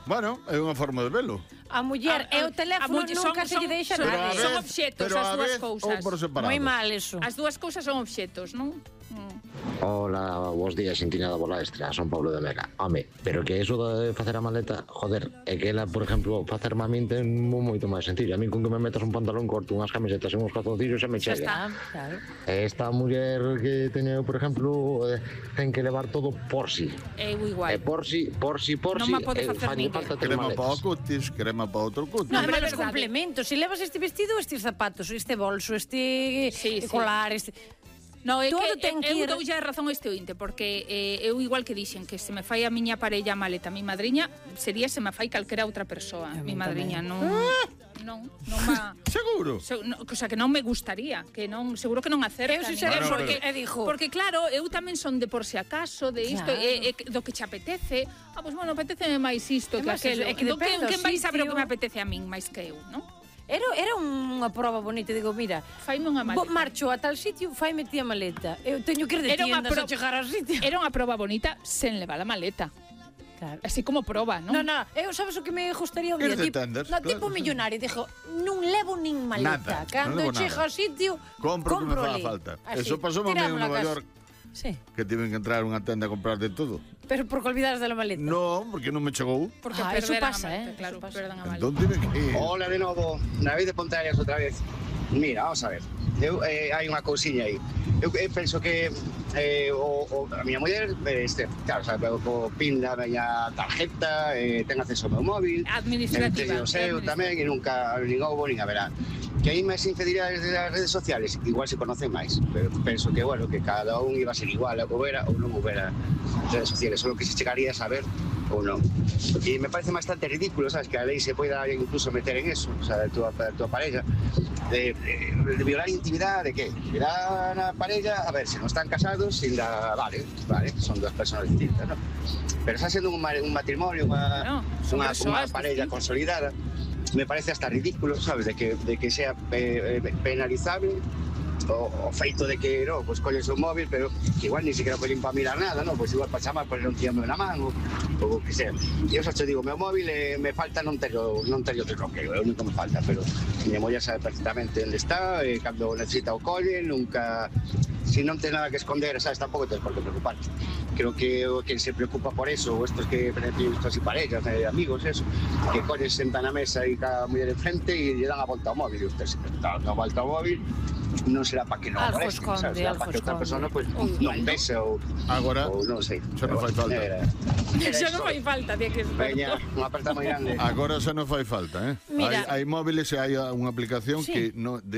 Bueno, é unha forma de velo. A muller e o teléfono nunca se lle deixa nada. Son obxetos as dúas cousas. Moi mal eso. As dúas cousas son obxetos, non? Hola, bons días, Sintiña da Bola Extra, son Pablo de Mega. Home, pero que eso de facer a maleta, joder, é que ela, por exemplo, facerme a min ten moito máis sencillo. A min con que me metas un pantalón corto, unhas camisetas e uns calzoncillos, xa me chega. Xa está, claro. Esta muller que teño, por exemplo, ten que levar todo por si. Eu igual. Por si, Non me pode facer ninguén. Crema para o cutis, crema para outro cutis. Non, pero os complementos. Se levas este vestido, estes zapatos, este bolso, este colar, este... No, é todo que ten que eu ir... doulle a razón a este ointe, porque eu igual que dixen que se me fai a miña parella maleta, a mi madriña, sería se me fai calquera outra persoa. Mi madriña non va... Seguro? O sea, que non me gustaría, que non, seguro que non acerta. Eu si sei, porque claro, eu tamén son de por si acaso, de isto, do que che apetece. Pois bueno, apetece máis isto que aquelo. Quen vai saber o que me apetece a min máis que eu, non? Era unha proba bonita, digo, mira, faime unha maleta. Marcho a tal sitio, faime ti a maleta. Eu teño que ir de tiendas a chegar ao sitio. Era unha proba bonita sen levar a maleta. Claro. Así como proba, non? Non, eu sabes o que me gustaría un día, tipo millonario, dixo, non levo nin maleta. Cando chego ao sitio, compro que me faga falta. Eso pasou a mí en Nova York. Sí. Que tiven que entrar a unha tenda a comprar de todo. Pero por que olvidaras da maleta? No, porque non me chegou. Porque eso pasa, claro, perdan a maleta. Entón tiven que ir. Hola de novo, David de Ponteareas outra vez. Mira, vamos a ver. Hai unha cousiña aí. Eu penso que a miña muller, claro, sabe, o pin da miña tarjeta, ten acceso ao meu móvil. Administrativa. Ten o seu tamén, e nunca nin houbo nin haberá. Que hai máis infidelidades das redes sociales, igual se conocen máis, pero penso que, bueno, que cada un iba a ser igual, a houbera ou non houbera redes sociales, solo que se chegaría a saber ou non. E me parece bastante ridículo, sabes, que a lei se poida incluso meter en eso, o sea, de tua parella, de violar intimidade, de que? Violar a parella, a ver, se non están casados, ainda, vale, son dúas personas distintas, non? Pero está sendo un matrimonio, unha parella consolidada, me parece hasta ridículo, sabes, de que sea penalizable o feito de que, no, pues colles un móvil, pero que igual ni siquiera poden para mirar nada, no, pues igual para chamar, pues non tíame na man, ou que sea. E eu xa te digo, meu móvil me falta non tello desbloqueo, é o único que me falta, pero miña muller sabe perfectamente onde está, cando necesita o colle, nunca... Si non ten nada que esconder, sabes, tampouco tens por que preocuparte. Creo que quen se preocupa por eso, ou estos que estos y parellas, amigos, eso, que colles sentan na mesa e cada muller enfrente e lle dan a volta ao móvil, e usted se dá a volta ao móvil, non será para que non moleste, sabes, será para que outra persona pues, non vese ou non sei. Xa non fai falta. Xa non fai falta, tía, que veña, unha aperta moi grande. Agora xa non fai falta, hai móviles e hai unha aplicación que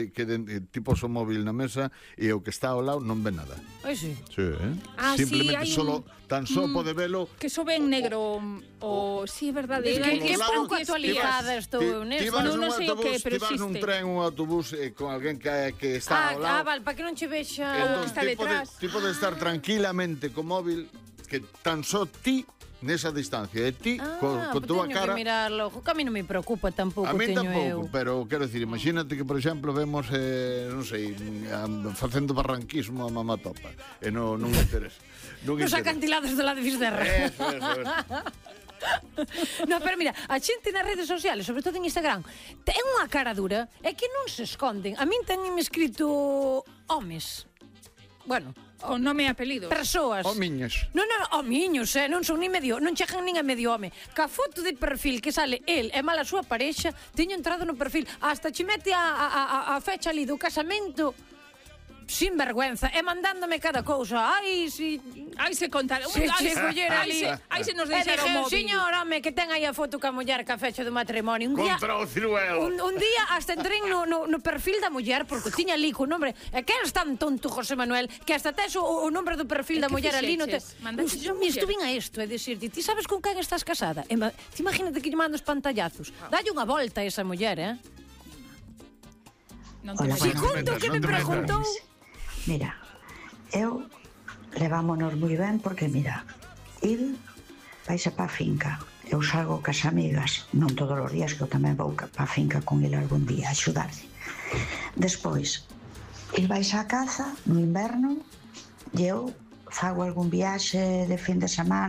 tipo o móvil na mesa e o que está ao lado non ve nada. Ai, sí. Simplemente tan só pode velo. Que só ve en negro o... Sí, é verdade. Que pouco actualizada estou eu nesto. Non sei o que, pero existe. Ti vas nun tren ou autobús con alguén que está ao lado. Vale, para que non che vexa... Está detrás. Ti podes estar tranquilamente co móvil que tan só ti nesa distancia, e ti con túa cara... Teño que mirarlo, que a mí non me preocupa tampouco, a mí teño tampouco, pero quero dicir, imagínate que, por exemplo, vemos, non sei, facendo barranquismo a mamá topa, e non interesa. Nos acantilados do lado de Fisterra. Eso. No, pero mira, a xente nas redes sociales, sobre todo en Instagram, ten unha cara dura, é que non se esconden. A min teñen escrito homes. Bueno, con nome e apelidos. Persoas. Homiños. Non, homiños, non son nin medio, non chegan nin a medio home. Ca foto de perfil que sale el e mal a súa parexa, teño entrado no perfil, hasta che mete a fecha ali do casamento. Sin vergüenza, e mandándome cada cousa. Ai, se contar. Ai, se nos deixaron o móvil. Señor, home, que ten aí a foto ca muller ca fecha do matrimonio. Contra o ciruelo. Un día hasta entré no perfil da muller, porque tiña ali co nombre. E que eres tan tonto, José Manuel, que hasta tes o nombre do perfil da muller ali. Estuvín a isto, é dicir, ti sabes con quen estás casada? Ti imagínate que lle mando os pantallazos. Dalle unha volta a esa muller, Si conto que me preguntou... Mira, eu levámonos moi ben porque, mira, il vaise pa finca, eu salgo cas amigas, non todos os días, que eu tamén vou pa finca con il algún día a axudarse. Despois, il vaise á caza no inverno e eu fago algún viaxe de fin de semana